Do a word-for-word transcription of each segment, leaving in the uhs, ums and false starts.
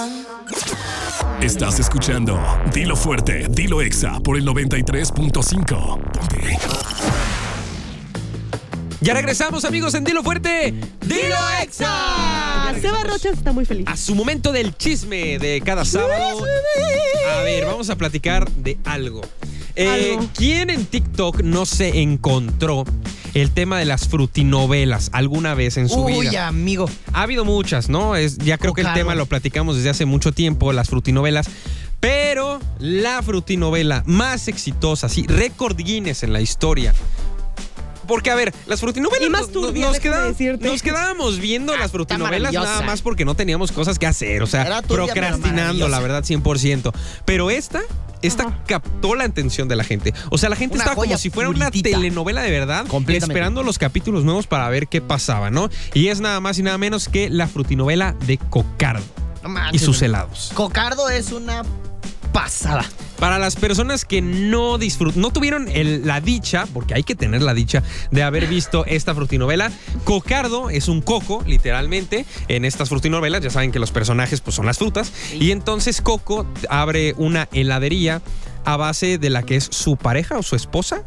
Estás escuchando Dilo Fuerte, Dilo Exa por el noventa y tres punto cinco. Ponte. Ya regresamos, amigos, en Dilo Fuerte, Dilo Exa. Seba Rocha está muy feliz. A su momento del chisme de cada sábado. A ver, vamos a platicar de algo. Eh, Algo. ¿Quién en TikTok no se encontró el tema de las frutinovelas alguna vez en su Uy, vida? amigo. Ha habido muchas, ¿no? Es, ya creo que el Claro. tema lo platicamos desde hace mucho tiempo, las frutinovelas. Pero la frutinovela más exitosa, sí, récord Guinness en la historia. Porque, a ver, las frutinovelas Y más nos- turbia, nos, déjame queda- decirte. nos quedábamos viendo Ah, las está frutinovelas nada maravillosa. más porque no teníamos cosas que hacer. O sea, Era turbia, pero procrastinando, maravillosa. la verdad, cien por ciento. Pero esta... Esta Ajá. captó la atención de la gente. O sea, la gente Una estaba como joya si fuera una puritita. telenovela de verdad, Completamente. esperando los capítulos nuevos para ver qué pasaba, ¿no? Y es nada más y nada menos que la frutinovela de Cocardo No y manches, sus amigo. helados. Cocardo es una pasada. Para las personas que no disfrutaron, no tuvieron el- la dicha, porque hay que tener la dicha de haber visto esta frutinovela, Cocardo es un coco, literalmente, en estas frutinovelas. Ya saben que los personajes pues, son las frutas. Y entonces Coco abre una heladería a base de la que es su pareja o su esposa,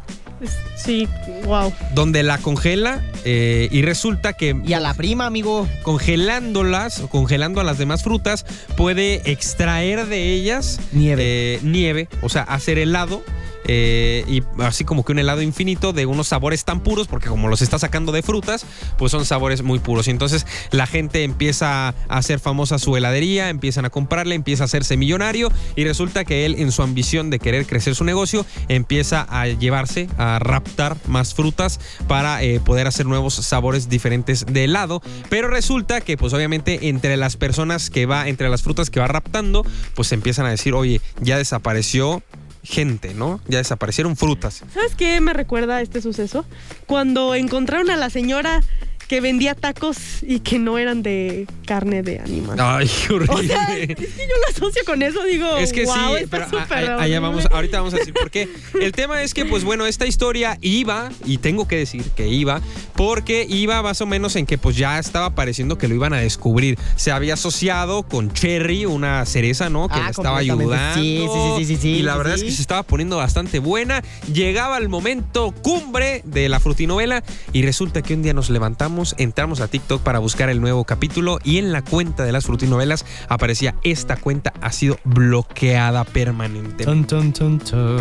Sí, wow. donde la congela eh, y resulta que Y a la prima, amigo. congelándolas o congelando a las demás frutas puede extraer de ellas Nieve. eh, nieve, o sea, hacer helado. eh, y así como que un helado infinito de unos sabores tan puros, porque como los está sacando de frutas, pues son sabores muy puros. Y entonces la gente empieza a hacer famosa su heladería, empiezan a comprarle, empieza a hacerse millonario y resulta que él, en su ambición de querer crecer su negocio, empieza a llevarse, a raptar más frutas para eh, poder hacer nuevos sabores diferentes de helado. Pero resulta que pues obviamente entre las personas que va, entre las frutas que va raptando, pues empiezan a decir, oye, ya desapareció gente, ¿no? Ya desaparecieron frutas. ¿Sabes qué me recuerda este suceso? Cuando encontraron a la señora que vendía tacos y que no eran de carne de animal. Ay, qué O horrible. sea, es que yo lo asocio con eso, digo, Es que wow, sí, está pero a- súper a- allá horrible. vamos, ahorita vamos a decir por qué. El tema es que, pues bueno, esta historia iba, y tengo que decir que iba, porque iba más o menos en que pues ya estaba pareciendo que lo iban a descubrir. Se había asociado con Cherry, una cereza, ¿no? Que Ah, le estaba completamente. ayudando. Sí, sí, sí, sí, sí, Y la sí, verdad sí. es que se estaba poniendo bastante buena. Llegaba el momento cumbre de la frutinovela y resulta que un día nos levantamos, entramos a TikTok para buscar el nuevo capítulo y en la cuenta de las frutinovelas aparecía: esta cuenta ha sido bloqueada permanentemente. Tun, tun, tun,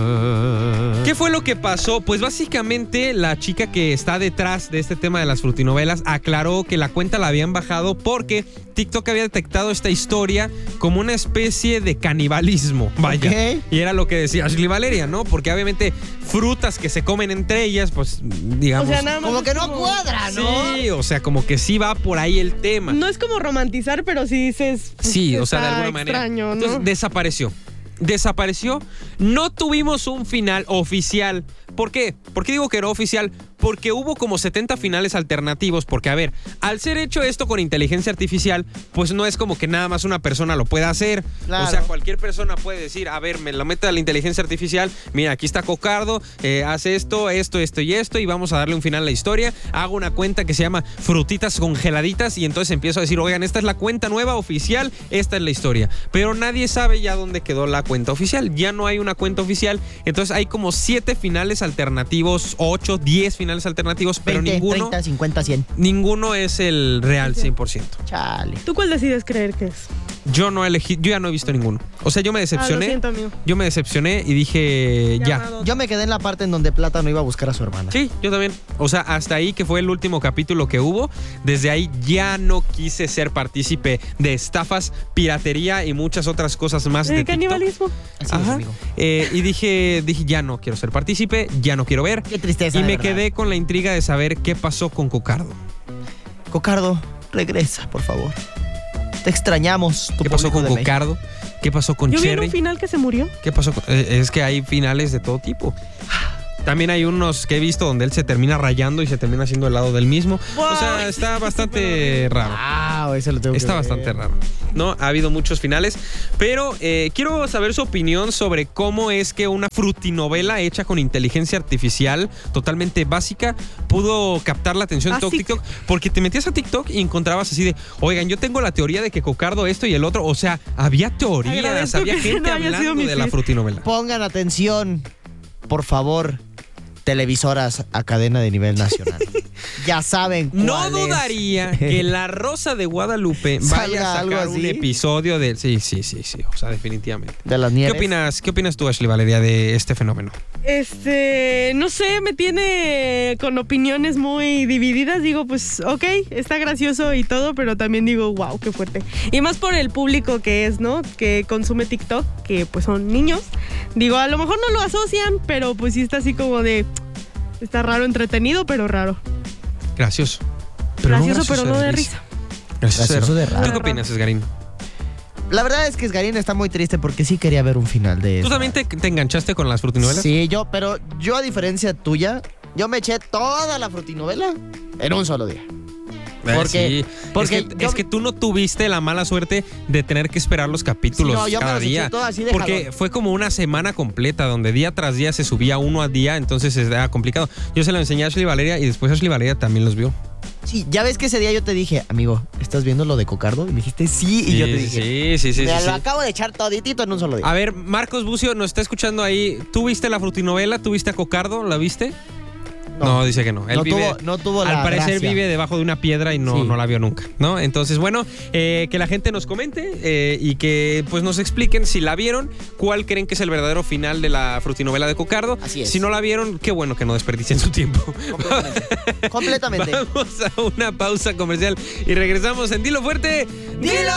tun. ¿Qué fue lo que pasó? Pues básicamente la chica que está detrás de este tema de las frutinovelas aclaró que la cuenta la habían bajado porque TikTok había detectado esta historia como una especie de canibalismo. Vaya. Ok. Y era lo que decía Ashley Valeria, ¿no? Porque obviamente frutas que se comen entre ellas, pues digamos... O sea, nada más Como es que no cuadra, ¿no? Sí, o sea, como que sí va por ahí el tema. No es como romantizar, pero sí dices. pues, Sí, o sea, de está alguna manera. extraño, ¿no? Entonces, desapareció. Desapareció. No tuvimos un final oficial. ¿Por qué? ¿Por qué digo que no oficial? Porque hubo como setenta finales alternativos. Porque, a ver, al ser hecho esto con inteligencia artificial, pues no es como que nada más una persona lo pueda hacer. Claro. O sea, cualquier persona puede decir, a ver, me lo mete a la inteligencia artificial. Mira, aquí está Cocardo, eh, hace esto, esto, esto y esto, y vamos a darle un final a la historia. Hago una cuenta que se llama Frutitas Congeladitas, y entonces empiezo a decir, oigan, esta es la cuenta nueva oficial, esta es la historia. Pero nadie sabe ya dónde quedó la cuenta oficial. Ya no hay una cuenta oficial. Entonces hay como siete finales alternativos, ocho, diez finales alternativos, pero veinte, ninguno, treinta, cincuenta, cien. ninguno es el real cien por ciento. Chale. ¿Tú cuál decides creer que es? Yo no elegí, yo ya no he visto ninguno. O sea, yo me Ah, lo decepcioné. siento, amigo. Yo me decepcioné y dije, ya. Llamado. Yo me quedé en la parte en donde Plátano iba a buscar a su hermana. Sí, yo también. O sea, hasta ahí, que fue el último capítulo que hubo, desde ahí ya no quise ser partícipe de estafas, piratería y muchas otras cosas más de ¿De TikTok. canibalismo? Así es, Ajá. amigo. Eh, y dije, dije, ya no quiero ser partícipe, ya no quiero ver. Qué tristeza. Y de me verdad. quedé con la intriga de saber qué pasó con Cocardo. Cocardo, regresa, por favor. Te extrañamos. Tu ¿Qué pasó público con de México. Cocardo? ¿Qué pasó con Yo vi en Cherry? un final que se murió. ¿Qué pasó con- eh, es que hay finales de todo tipo. También hay unos que he visto donde él se termina rayando y se termina haciendo helado del mismo. Wow, o sea, está bastante raro. Ah, eso lo tengo Está que ver. bastante raro. No, ha habido muchos finales, pero eh, quiero saber su opinión sobre cómo es que una frutinovela hecha con inteligencia artificial totalmente básica pudo captar la atención de todo Básica. TikTok, porque te metías a TikTok y encontrabas así de, oigan, yo tengo la teoría de que Cocardo esto y el otro, o sea, había teorías, Agradezco había que gente no haya sido hablando mi de la feed. frutinovela. Pongan atención, por favor, televisoras a cadena de nivel nacional. Ya saben cuál No es. dudaría que La Rosa de Guadalupe ¿Salga vaya a algo sacar un así? episodio de... Sí, sí, sí, sí, o sea, definitivamente. De las ¿Qué nieves. opinas, ¿Qué opinas tú, Ashley Valeria, de este fenómeno? Este, no sé, me tiene con opiniones muy divididas. Digo, pues, ok, está gracioso y todo, pero también digo, wow, qué fuerte. Y más por el público que es, ¿no? Que consume TikTok, que pues son niños. Digo, a lo mejor no lo asocian, pero pues sí está así como de, está raro, entretenido, pero raro. Gracioso. Gracioso, pero no de risa. Gracioso, Gracioso de raro. ¿Tú qué opinas, Esgarín? La verdad es que Esgarín está muy triste porque sí quería ver un final de ¿Tú esta. también te, te enganchaste con las frutinovelas? Sí, yo, pero yo a diferencia tuya, yo me eché toda la frutinovela en un solo día. Eh, Porque- sí. porque es, que, yo- es que tú no tuviste la mala suerte de tener que esperar los capítulos Sí, no, yo me cada los eché día. todo así de Porque jalón. fue como una semana completa donde día tras día se subía uno a día, entonces era complicado. Yo se lo enseñé a Ashley Valeria y después Ashley Valeria también los vio. Sí, ya ves que ese día yo te dije, amigo, ¿estás viendo lo de Cocardo? Y me dijiste sí, y yo te dije, sí, sí, sí, me sí, lo sí. acabo de echar toditito en un solo día. A ver, Marcos Bucio nos está escuchando ahí. ¿Tú viste la frutinovela? ¿Tú viste a Cocardo? ¿La viste? No, No. dice que no. Él No vive, tuvo- no tuvo Al la parecer gracia. vive debajo de una piedra y no, Sí. no la vio nunca, ¿no? Entonces, bueno, eh, que la gente nos comente eh, y que pues nos expliquen si la vieron, cuál creen que es el verdadero final de la frutinovela de Cocardo. Así es. Si no la vieron, qué bueno que no desperdicien su tiempo. Completamente. Vamos a una pausa comercial y regresamos en Dilo Fuerte. ¡Dilo!